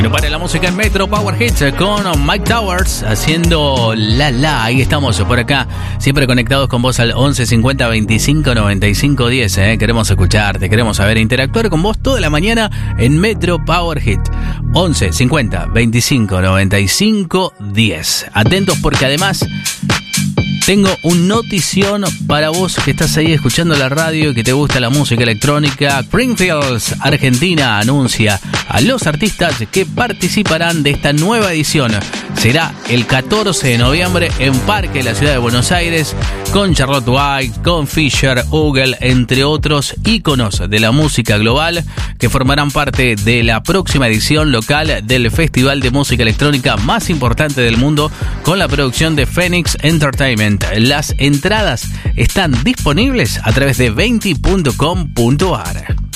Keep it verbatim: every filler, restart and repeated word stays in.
Y no para la música en Metro Power Hits con Mike Towers haciendo La La. Ahí estamos por acá, siempre conectados con vos al once cincuenta veinticinco noventa y cinco diez. ¿eh? Queremos escucharte, queremos saber, interactuar con vos toda la mañana en Metro Power Hit. once cincuenta veinticinco noventa y cinco diez. Atentos porque además tengo un notición para vos que estás ahí escuchando la radio y que te gusta la música electrónica. Springfields, Argentina, anuncia a los artistas que participarán de esta nueva edición. Será el catorce de noviembre en Parque de la Ciudad de Buenos Aires, con Charlotte White, con Fisher, Ogle, entre otros íconos de la música global que formarán parte de la próxima edición local del Festival de Música Electrónica más importante del mundo, con la producción de Phoenix Entertainment. Las entradas están disponibles a través de venti punto com punto ar.